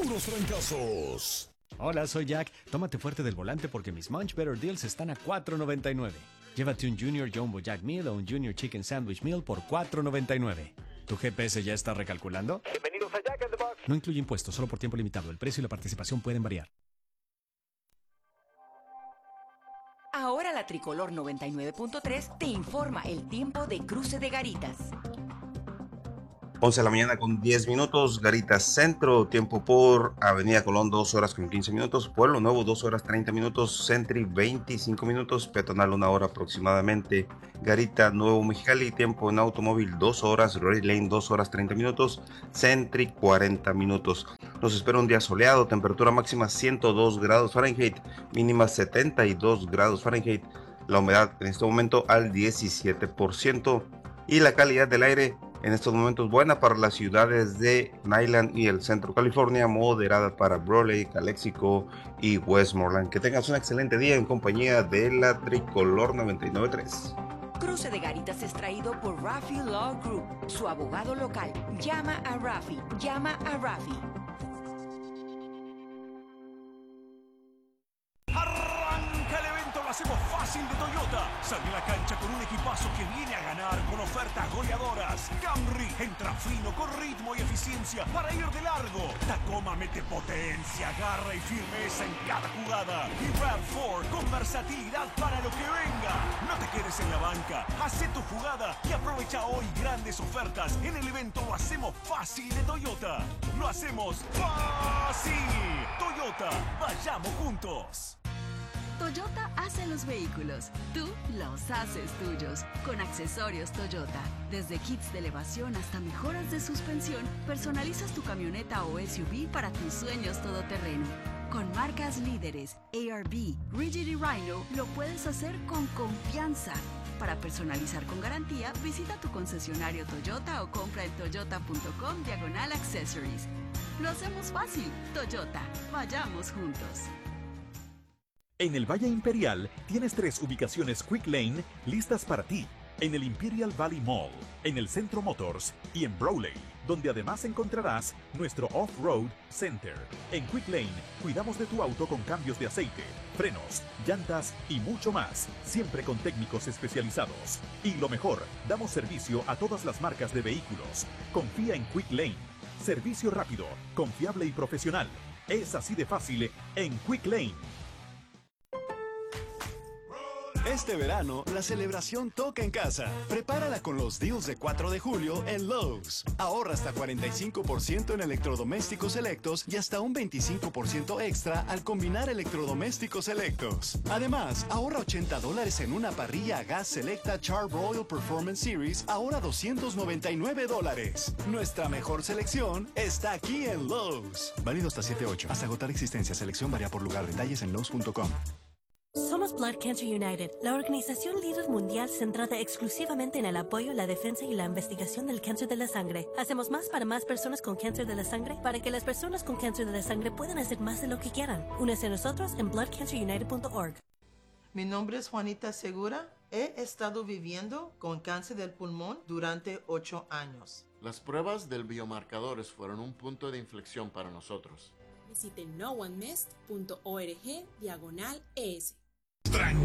puros fracasos. Hola, soy Jack. Tómate fuerte del volante porque mis Munch Better Deals están a $4.99. Llévate un Junior Jumbo Jack Meal o un Junior Chicken Sandwich Meal por $4.99. ¿Tu GPS ya está recalculando? Bienvenidos a Jack in the Box. No incluye impuestos, solo por tiempo limitado. El precio y la participación pueden variar. Ahora la Tricolor 99.3 te informa el tiempo de cruce de Garitas. 11 de la mañana con 10 minutos, Garitas Centro, tiempo por Avenida Colón 2 horas con 15 minutos, Pueblo Nuevo 2 horas 30 minutos, Sentry 25 minutos, Peatonal 1 hora aproximadamente, Garita Nuevo Mexicali, tiempo en automóvil 2 horas, Red Lane 2 horas 30 minutos, Sentry 40 minutos. Nos espera un día soleado, temperatura máxima 102 grados Fahrenheit, mínima 72 grados Fahrenheit, la humedad en este momento al 17% y la calidad del aire en estos momentos buena para las ciudades de Nyland y el centro California, moderada para Brawley, Calexico y Westmoreland. Que tengas un excelente día en compañía de la Tricolor 99.3. Cruce de Garitas es traído por Rafi Law Group, su abogado local. Llama a Rafi, llama a Rafi. Arranca el evento, lo hacemos fácil de Toyota. Sale a la cancha con un equipazo que viene a ganar con ofertas goleadoras. Camry entra fino con ritmo y eficiencia para ir de largo. Tacoma mete potencia, garra y firmeza en cada jugada. Y RAV4 con versatilidad para lo que venga. No te quedes en la banca, haz tu jugada y aprovecha hoy grandes ofertas. En el evento lo hacemos fácil de Toyota. Lo hacemos fácil. Toyota, vayamos juntos. Toyota hace los vehículos, tú los haces tuyos, con accesorios Toyota. Desde kits de elevación hasta mejoras de suspensión, personalizas tu camioneta o SUV para tus sueños todoterreno. Con marcas líderes, ARB, Rigid y Rhino, lo puedes hacer con confianza. Para personalizar con garantía, visita tu concesionario Toyota o compra en toyota.com/accessories. Lo hacemos fácil, Toyota, vayamos juntos. En el Valle Imperial tienes 3 ubicaciones Quick Lane listas para ti. En el Imperial Valley Mall, en el Centro Motors y en Brawley, donde además encontrarás nuestro Off-Road Center. En Quick Lane cuidamos de tu auto con cambios de aceite, frenos, llantas y mucho más, siempre con técnicos especializados. Y lo mejor, damos servicio a todas las marcas de vehículos. Confía en Quick Lane. Servicio rápido, confiable y profesional. Es así de fácil en Quick Lane. Este verano, la celebración toca en casa. Prepárala con los deals de 4 de julio en Lowe's. Ahorra hasta 45% en electrodomésticos selectos y hasta un 25% extra al combinar electrodomésticos selectos. Además, ahorra $80 en una parrilla a gas selecta Char-Broil Performance Series, ahora $299. Nuestra mejor selección está aquí en Lowe's. Válido hasta 7/8. Hasta agotar existencia. Selección varía por lugar. Detalles en Lowe's.com. Somos Blood Cancer United, la organización líder mundial centrada exclusivamente en el apoyo, la defensa y la investigación del cáncer de la sangre. Hacemos más para más personas con cáncer de la sangre para que las personas con cáncer de la sangre puedan hacer más de lo que quieran. Únese a nosotros en bloodcancerunited.org. Mi nombre es Juanita Segura. He estado viviendo con cáncer del pulmón durante 8 años. Las pruebas del biomarcadores fueron un punto de inflexión para nosotros. Visite noonemissed.org/ES. Tranquilo.